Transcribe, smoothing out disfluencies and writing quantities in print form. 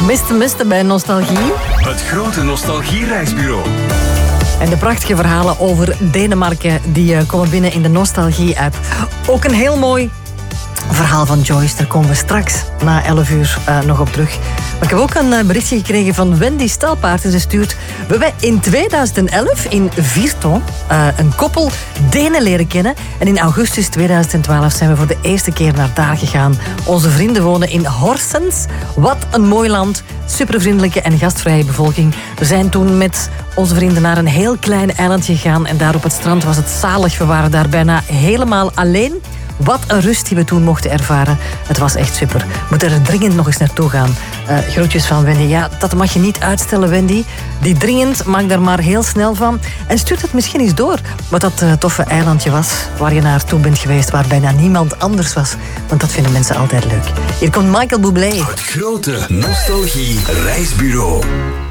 Miste bij Nostalgie. Het grote nostalgiereisbureau. En de prachtige verhalen over Denemarken die komen binnen in de Nostalgie-app. Ook een heel mooi verhaal van Joyce. Daar komen we straks na 11 uur nog op terug. Maar ik heb ook een berichtje gekregen van Wendy Stalpaert. En ze stuurt: we hebben in 2011 in Virton een koppel Denen leren kennen. En in augustus 2012 zijn we voor de eerste keer naar daar gegaan. Onze vrienden wonen in Horsens. Wat een mooi land. Supervriendelijke en gastvrije bevolking. We zijn toen met onze vrienden naar een heel klein eilandje gegaan. En daar op het strand was het zalig. We waren daar bijna helemaal alleen. Wat een rust die we toen mochten ervaren. Het was echt super. We moeten er dringend nog eens naartoe gaan. Groetjes van Wendy. Ja, dat mag je niet uitstellen, Wendy. Die dringend, maak daar maar heel snel van. En stuurt het misschien eens door wat dat toffe eilandje was. Waar je naartoe bent geweest, waar bijna niemand anders was. Want dat vinden mensen altijd leuk. Hier komt Michael Bublé. Het grote nostalgie reisbureau.